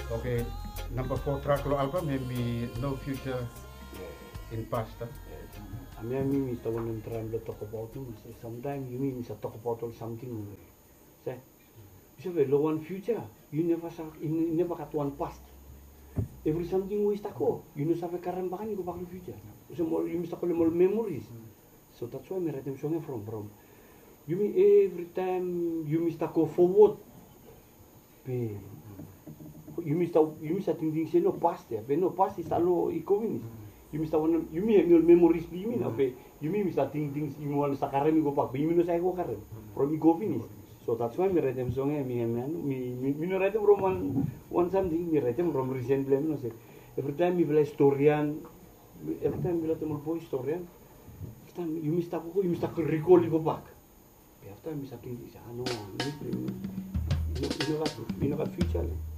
Okay, number 4 track lo album maybe No Future in Past. I mean, Mr. One trying to talk about him. Sometimes you mean talk about something. Say, you say, low one future. You never got one past. Every something we stuck on. You know, have current back and go back to future. So more you must call more memories. So that's why I write them song from. You mean every time you must go forward. You must think no past there. But no past is allo ikovinis. You must want you mean your memories be mean. You mean must think things you want to current go back. But you know say go current from ikovinis. So that's why I write them song. Me no write them from one something. Me write them from recent blame. No say every time you play historian. Every time you let them boy historian. Every time you must recall go back. Every time you must think this. No, you know got future.